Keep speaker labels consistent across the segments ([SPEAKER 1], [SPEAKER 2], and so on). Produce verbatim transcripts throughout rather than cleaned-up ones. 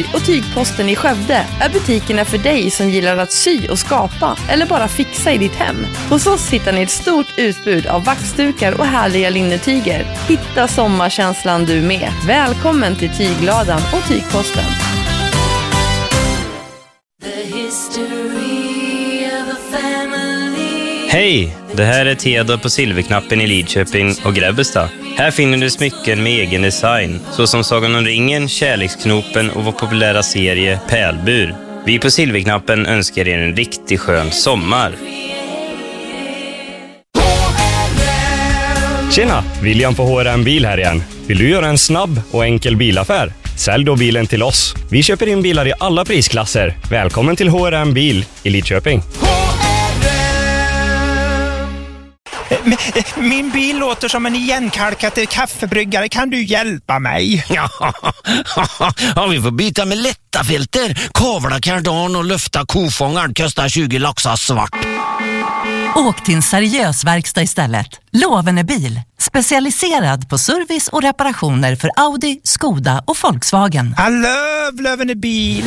[SPEAKER 1] Göteborg och Tygposten i Skövde är butikerna för dig som gillar att sy och skapa eller bara fixa i ditt hem. Hos oss hittar ni ett stort utbud av vaxdukar och härliga linnetyger. Hitta sommarkänslan du med. Välkommen till Tygladan och Tygposten.
[SPEAKER 2] Hej! Det här är Theodor på Silverknappen i Lidköping och Grebbestad. Här finner du smycken med egen design, såsom Sagan om ringen, Kärleksknopen och vår populära serie Pärlbur. Vi på Silverknappen önskar er en riktigt skön sommar.
[SPEAKER 3] Tjena, William på H R M Bil här igen. Vill du göra en snabb och enkel bilaffär? Sälj då bilen till oss. Vi köper in bilar i alla prisklasser. Välkommen till H R M Bil i Lidköping.
[SPEAKER 4] Min bil låter som en igenkalkad kaffebryggare. Kan du hjälpa mig?
[SPEAKER 5] Ja, ja, vi får byta med lätta filter. Kavla kardan och lyfta kofångaren kostar tjugo laxar svart.
[SPEAKER 6] Åk till en seriös verkstad istället. Lovene Bil. Specialiserad på service och reparationer för Audi, Skoda och Volkswagen.
[SPEAKER 4] I love Lovene Bil.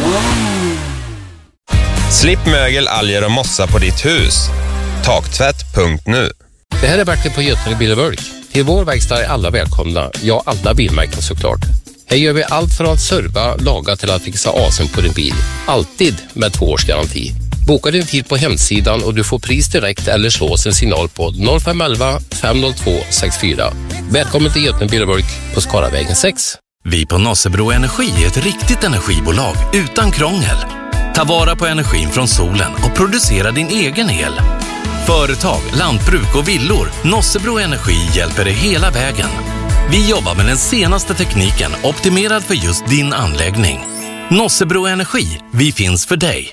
[SPEAKER 7] Slipp mögel, alger och mossa på ditt hus. Taktvätt punkt nu.
[SPEAKER 8] Det här är Bertil på Götene Bil och Bulk. Till vår verkstad är alla välkomna. Ja, alla bilmärken såklart. Här gör vi allt från att serva, laga till att fixa asen på din bil. Alltid med två års garanti. Boka din tid på hemsidan och du får pris direkt eller slå oss en signal på noll fem ett ett fem noll två sex fyra. Välkommen till Götene Bil och Bulk på Skaravägen sex.
[SPEAKER 9] Vi på Nossebro Energi är ett riktigt energibolag utan krångel. Ta vara på energin från solen och producera din egen el. Företag, lantbruk och villor. Nossebro Energi hjälper dig hela vägen. Vi jobbar med den senaste tekniken optimerad för just din anläggning. Nossebro Energi, vi finns för dig.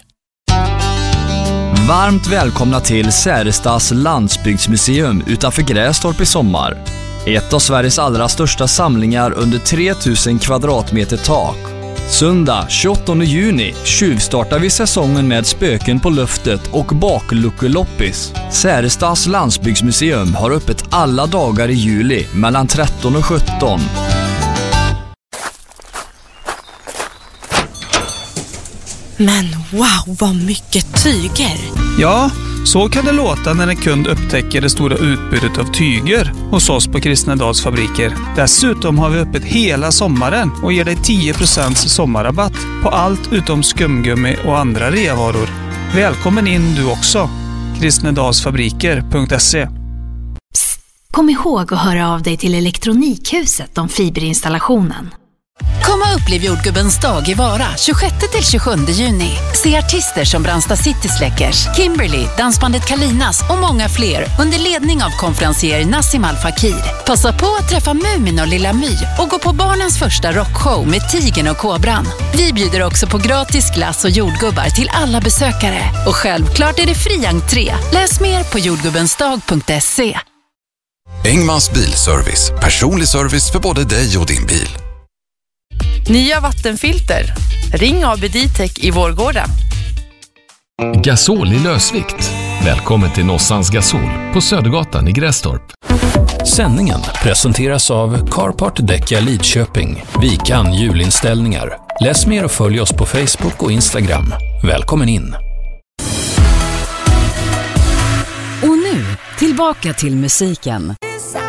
[SPEAKER 10] Varmt välkomna till Särestads landsbygdsmuseum utanför Grästorp i sommar. Ett av Sveriges allra största samlingar under tre tusen kvadratmeter tak. Söndag tjugoåttonde juni tjuvstartar vi säsongen med spöken på luftet och bakluckeloppis. Särestads landsbygdsmuseum har öppet alla dagar i juli mellan tretton och sjutton.
[SPEAKER 11] Men wow, vad mycket tyger!
[SPEAKER 12] Ja, så kan det låta när en kund upptäcker det stora utbudet av tyger hos oss på Kristnedads fabriker. Dessutom har vi öppet hela sommaren och ger dig tio procent sommarrabatt på allt utom skumgummi och andra reavaror. Välkommen in du också. kristnedadsfabriker punkt se.
[SPEAKER 13] Psst, kom ihåg att höra av dig till Elektronikhuset om fiberinstallationen.
[SPEAKER 14] Kom och upplev Jordgubbens dag i Vara tjugosjätte till tjugosjunde juni. Se artister som Brandsta City Släckers, Kimberly, dansbandet Kalinas och många fler under ledning av konferencier Nassim Al Fakir. Passa på att träffa Mumin och Lilla My och gå på barnens första rockshow med Tigern och Kobran. Vi bjuder också på gratis glass och jordgubbar till alla besökare. Och självklart är det fri entré. Läs mer på jordgubbensdag punkt se.
[SPEAKER 15] Engmans bilservice. Personlig service för både dig och din bil.
[SPEAKER 1] Nya vattenfilter. Ring A B D-Tech i Vårgårda.
[SPEAKER 16] Gasol i lösvikt. Välkommen till Nossans Gasol på Södergatan i Grästorp. Sändningen presenteras av Carpart Däcka Lidköping. Vi kan julinställningar. Läs mer och följ oss på Facebook och Instagram. Välkommen in.
[SPEAKER 17] Och nu, tillbaka till musiken.